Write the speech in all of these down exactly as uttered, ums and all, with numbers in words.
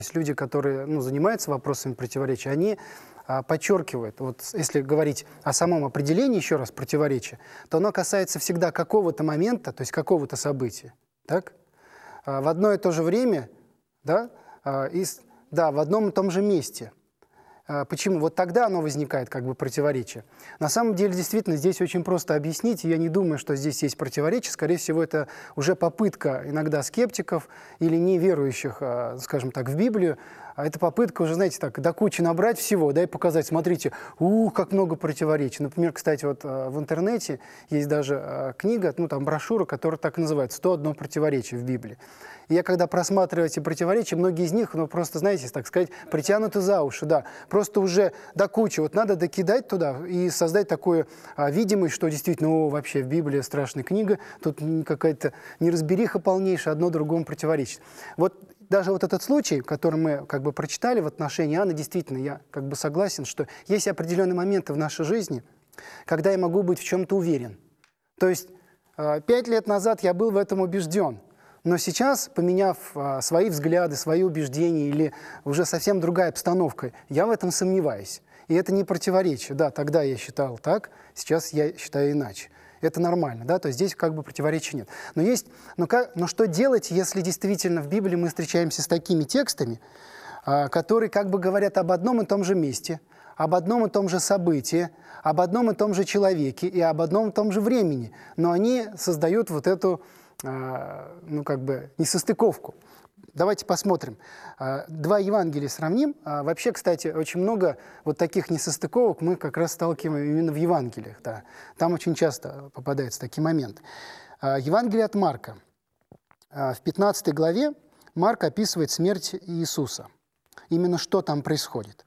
Есть люди, которые ну, занимаются вопросами противоречия, они а, подчеркивают, вот если говорить о самом определении, еще раз, противоречия, то оно касается всегда какого-то момента, то есть какого-то события. Так? А, в одно и то же время, да, а, и, да, в одном и том же месте. А, почему? Вот тогда оно возникает как бы противоречие. На самом деле, действительно, здесь очень просто объяснить, и я не думаю, что здесь есть противоречие. Скорее всего, это уже попытка иногда скептиков или неверующих, а, скажем так, в Библию. А это попытка уже, знаете, так, до кучи набрать всего, да, и показать, смотрите, ух, как много противоречий. Например, кстати, вот а, в интернете есть даже а, книга, ну, там брошюра, которая так и называется «сто одно противоречие в Библии». И я, когда просматриваю эти противоречия, многие из них, ну, просто, знаете, так сказать, притянуты за уши, да. Просто уже до кучи. Вот надо докидать туда и создать такую а, видимость, что действительно, о, вообще в Библии страшная книга, тут какая-то неразбериха полнейшая, одно другому противоречит. Вот даже вот этот случай, который мы как бы прочитали в отношении Анны, действительно, я как бы согласен, что есть определенные моменты в нашей жизни, когда я могу быть в чем-то уверен. То есть пять лет назад я был в этом убежден, но сейчас, поменяв а, свои взгляды, свои убеждения или уже совсем другая обстановка, я в этом сомневаюсь. И это не противоречие. Да, тогда я считал так, сейчас я считаю иначе. Это нормально, да, то есть здесь как бы противоречия нет. Но есть, но, как, но что делать, если действительно в Библии мы встречаемся с такими текстами, а, которые как бы говорят об одном и том же месте, об одном и том же событии, об одном и том же человеке и об одном и том же времени, но они создают вот эту, а, ну как бы, несостыковку. Давайте посмотрим. Два Евангелия сравним. Вообще, кстати, очень много вот таких несостыковок мы как раз сталкиваем именно в Евангелиях. Да. Там очень часто попадается такие моменты. Евангелие от Марка. В пятнадцатой главе Марк описывает смерть Иисуса. Именно что там происходит.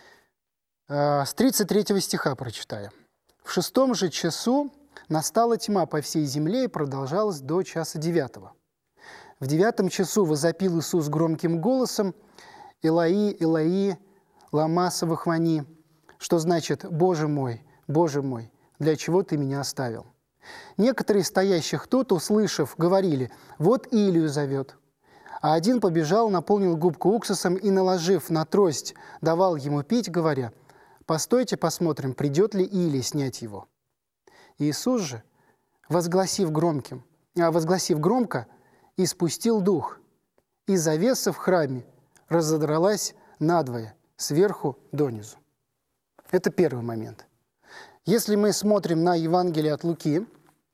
С тридцать третьего стиха прочитаю. «В шестом же часу настала тьма по всей земле и продолжалась до часа девятого. В девятом часу возопил Иисус громким голосом: «Элои, Элои, лама савахвани», что значит: «Боже мой, Боже мой, для чего ты меня оставил?» Некоторые стоящих тут, услышав, говорили: «Вот Илию зовет». А один побежал, наполнил губку уксусом и, наложив на трость, давал ему пить, говоря: «Постойте, посмотрим, придет ли Илия снять его». Иисус же, возгласив громким, а возгласив громко, и спустил дух, и завеса в храме разодралась надвое, сверху донизу. Это первый момент. Если мы смотрим на Евангелие от Луки,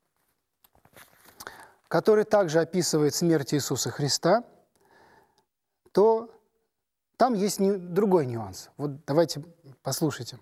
который также описывает смерть Иисуса Христа, то там есть другой нюанс. Вот давайте послушайте.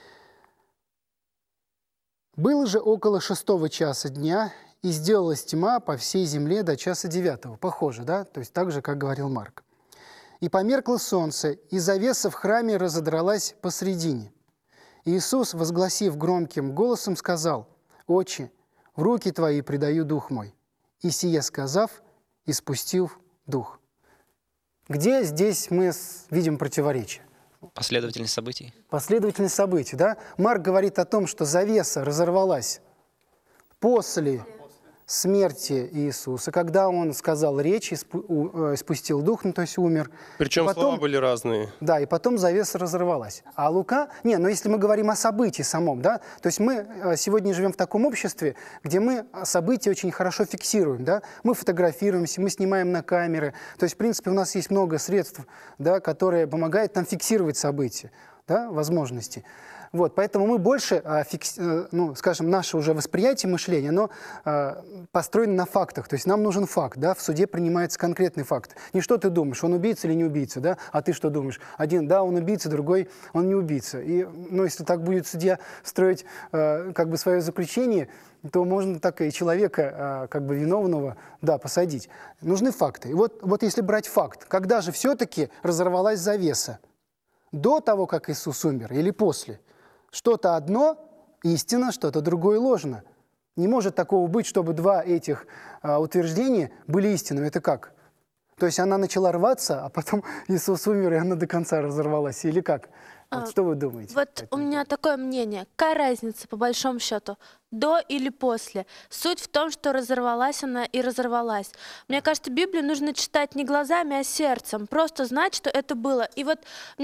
«Было же около шестого часа дня, и сделалась тьма по всей земле до часа девятого». Похоже, да? То есть так же, как говорил Марк. «И померкло солнце, и завеса в храме разодралась посредине. Иисус, возгласив громким голосом, сказал: «Отче, в руки твои предаю дух мой». И сие сказав, испустил дух». Где здесь мы видим противоречие? Последовательность событий. Последовательность событий, да? Марк говорит о том, что завеса разорвалась после смерти Иисуса, когда он сказал речь, испустил дух, ну то есть умер. Причем потом, слова были разные. Да, и потом завеса разорвалась. А Лука... Не, но если мы говорим о событии самом, да, то есть мы сегодня живем в таком обществе, где мы события очень хорошо фиксируем, да, мы фотографируемся, мы снимаем на камеры, то есть, в принципе, у нас есть много средств, да, которые помогают нам фиксировать события, да, возможности. Вот, поэтому мы больше, ну, скажем, наше уже восприятие мышления, оно построено на фактах. То есть нам нужен факт, да, в суде принимается конкретный факт. Не что ты думаешь, он убийца или не убийца, да, а ты что думаешь? Один, да, он убийца, другой, он не убийца. И, ну, если так будет судья строить как бы свое заключение, то можно так и человека, как бы виновного, да, посадить. Нужны факты. И вот, вот если брать факт, когда же все-таки разорвалась завеса? До того, как Иисус умер, или после? Что-то одно истина, что-то другое ложно. Не может такого быть, чтобы два этих а, утверждения были истинными. Это как? То есть она начала рваться, а потом Иисус умер, и она до конца разорвалась. Или как? Вот А, что вы думаете? Вот у меня такое мнение. Какая разница, по большому счету, до или после? Суть в том, что разорвалась она и разорвалась. Мне кажется, Библию нужно читать не глазами, а сердцем. Просто знать, что это было. И вот